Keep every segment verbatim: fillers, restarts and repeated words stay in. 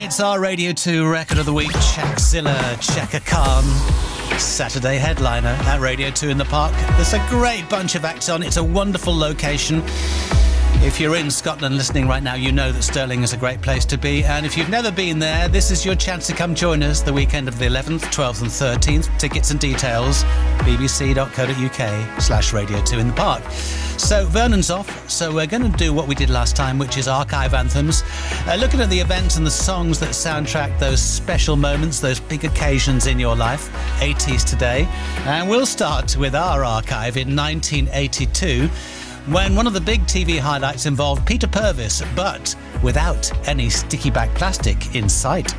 It's our Radio two Record of the Week, Chakzilla Chaka Khan, Saturday headliner at Radio two in the Park. There's a great bunch of acts on. It's a wonderful location. If you're in Scotland listening right now, you know that Stirling is a great place to be. And if you've never been there, this is your chance to come join us the weekend of the eleventh, twelfth and thirteenth. Tickets and details, bbc.co.uk slash Radio two in the Park. So Vernon's off, so we're going to do what we did last time, which is archive anthems. Uh, looking at the events and the songs that soundtrack those special moments, those big occasions in your life, eighties today. And we'll start with our archive in nineteen eighty-two, when one of the big T V highlights involved Peter Purves, but without any sticky back plastic in sight.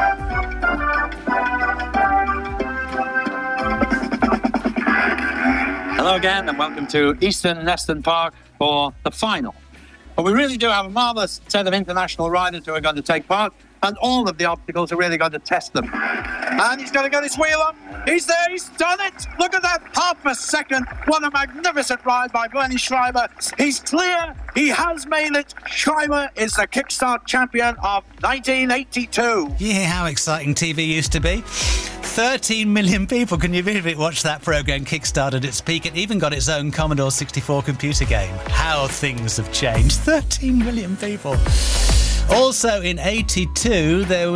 Hello again and welcome to Eastern Neston Park for the final. But we really do have a marvellous set of international riders who are going to take part, and all of the obstacles are really going to test them. And he's going to get his wheel up. He's there, he's done it. Look at that, half a second. What a magnificent ride by Bernie Schreiber. He's clear, he has made it. Schreiber is the Kickstart champion of nineteen eighty-two. Yeah, how exciting T V used to be. thirteen million people, can you believe it, watched that programme Kickstart at its peak. It even got its own Commodore sixty-four computer game. How things have changed. thirteen million people. Also in eighty-two, there